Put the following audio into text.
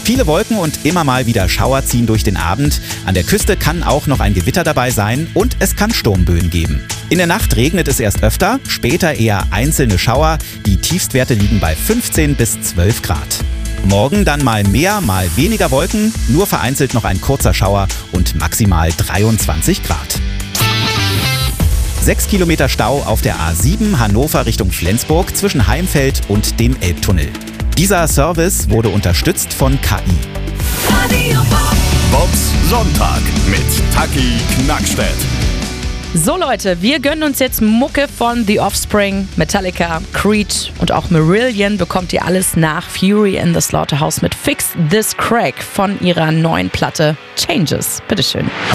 Viele Wolken und immer mal wieder Schauer ziehen durch den Abend. An der Küste kann auch noch ein Gewitter dabei sein und es kann Sturmböen geben. In der Nacht regnet es erst öfter, später eher einzelne Schauer. Die Tiefstwerte liegen bei 15 bis 12 Grad. Morgen dann mal mehr, mal weniger Wolken, nur vereinzelt noch ein kurzer Schauer und maximal 23 Grad. 6 Kilometer Stau auf der A7 Hannover Richtung Flensburg zwischen Heimfeld und dem Elbtunnel. Dieser Service wurde unterstützt von KI. Bobs Sonntag mit Taki Knackstedt. So Leute, wir gönnen uns jetzt Mucke von The Offspring, Metallica, Creed und auch Marillion bekommt ihr alles nach Fury in the Slaughterhouse mit Fix This Crack von ihrer neuen Platte Changes. Bitteschön.